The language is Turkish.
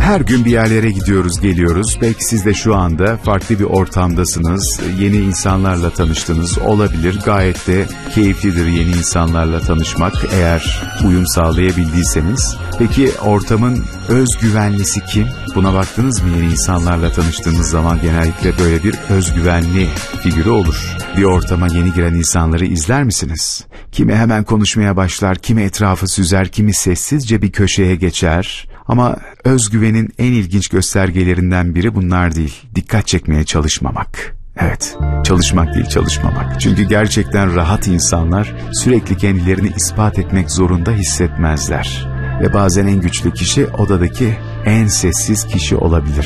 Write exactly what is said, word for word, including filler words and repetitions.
Her gün bir yerlere gidiyoruz, geliyoruz. Belki siz de şu anda farklı bir ortamdasınız. Yeni insanlarla tanıştınız. Olabilir. Gayet de keyiflidir yeni insanlarla tanışmak. Eğer uyum sağlayabildiyseniz. Peki ortamın özgüvenlisi kim? Buna baktınız mı? Yeni insanlarla tanıştığınız zaman genellikle böyle bir özgüvenli figürü olur. Bir ortama yeni giren insanları izler misiniz? Kimi hemen konuşmaya başlar, kimi etrafı süzer, kimi sessizce bir köşeye geçer. Ama özgüvenin en ilginç göstergelerinden biri bunlar değil. Dikkat çekmeye çalışmamak. Evet, çalışmak değil, çalışmamak. Çünkü gerçekten rahat insanlar sürekli kendilerini ispat etmek zorunda hissetmezler. Ve bazen en güçlü kişi odadaki en sessiz kişi olabilir.